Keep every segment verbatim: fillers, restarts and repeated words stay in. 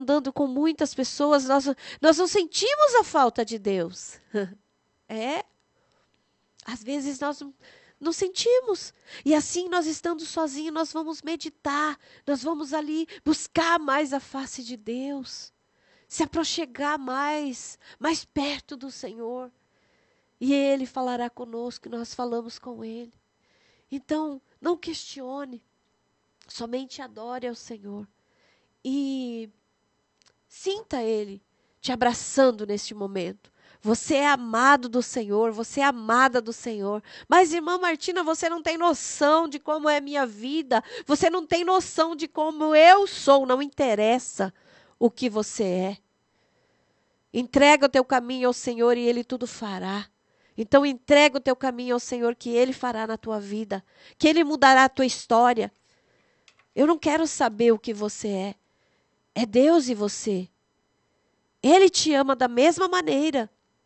andando com muitas pessoas, nós, nós não sentimos a falta de Deus. É, às vezes nós não, não sentimos. E assim, nós estando sozinhos, nós vamos meditar, nós vamos ali buscar mais a face de Deus, se aproximar mais, mais perto do Senhor. E Ele falará conosco, e nós falamos com Ele. Então, não questione, somente adore ao Senhor. E sinta Ele te abraçando neste momento. Você é amado do Senhor, você é amada do Senhor. Mas, irmã Martina, você não tem noção de como é a minha vida. Você não tem noção de como eu sou. Não interessa o que você é. Entrega o teu caminho ao Senhor e Ele tudo fará. Então, entrega o teu caminho ao Senhor que Ele fará na tua vida. Que Ele mudará a tua história. Eu não quero saber o que você é. É Deus e você. Ele te ama da mesma maneira.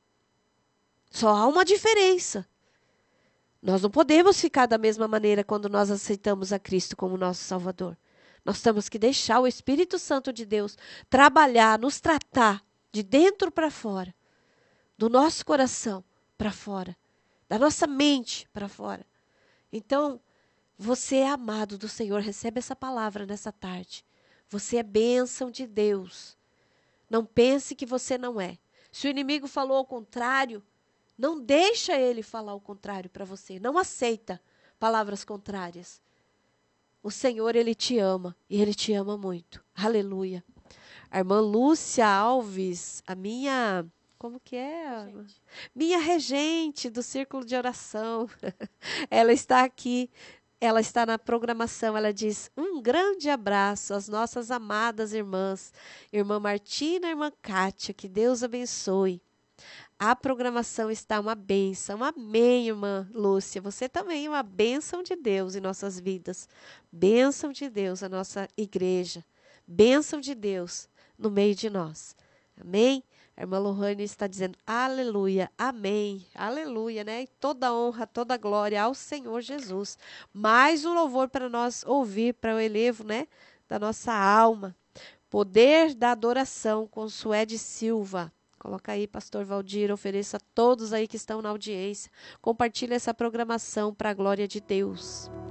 Só há uma diferença. Nós não podemos ficar da mesma maneira quando nós aceitamos a Cristo como nosso Salvador. Nós temos que deixar o Espírito Santo de Deus trabalhar, nos tratar de dentro para fora, do nosso coração para fora, da nossa mente para fora. Então, você é amado do Senhor, recebe essa palavra nessa tarde. Você é bênção de Deus. Não pense que você não é. Se o inimigo falou ao contrário, não deixa ele falar o contrário para você. Não aceita palavras contrárias. O Senhor, Ele te ama. E Ele te ama muito. Aleluia. A irmã Lúcia Alves, a minha... Como que é? Regente. Minha regente do Círculo de Oração. Ela está aqui. Ela está na programação. Ela diz, um grande abraço às nossas amadas irmãs. Irmã Martina e irmã Kátia. Que Deus abençoe. A programação está uma bênção. Amém, irmã Lúcia. Você também é uma bênção de Deus em nossas vidas. Bênção de Deus a nossa igreja. Bênção de Deus no meio de nós. Amém? A irmã Lohane está dizendo, aleluia, amém, aleluia, né? E toda honra, toda glória ao Senhor Jesus. Mais um louvor para nós ouvir, para o elevo, né? Da nossa alma. Poder da adoração com Suede Silva. Coloca aí, pastor Valdir, ofereça a todos aí que estão na audiência. Compartilhe essa programação para a glória de Deus.